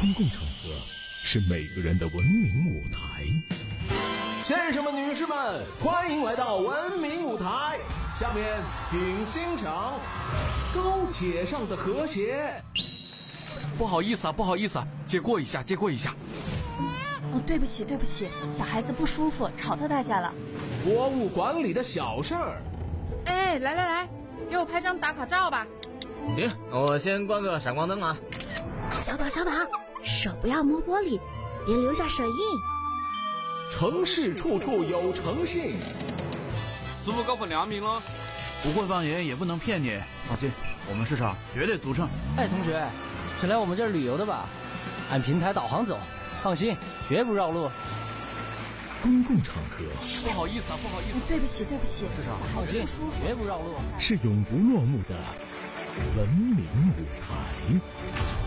公共场合是每个人的文明舞台。先生们、女士们，欢迎来到文明舞台。下面请欣赏高铁上的和谐。 不好意思啊，借过一下。 对不起，小孩子不舒服，吵到大家了。 博物馆里的小事儿。 哎，来，给我拍张打卡照吧。 行，我先关个闪光灯啊。 小宝，手不要摸玻璃，别留下手印。 城市处处有诚信。 师傅高分2名了。 不会放盐也不能骗你，放心，我们市场绝对独撑。 哎，同学，是来我们这儿旅游的吧？按平台导航走，放心，绝不绕路。 公共场合， 不好意思。 对不起， 市场放心，绝不绕路。 是永不落幕的文明舞台。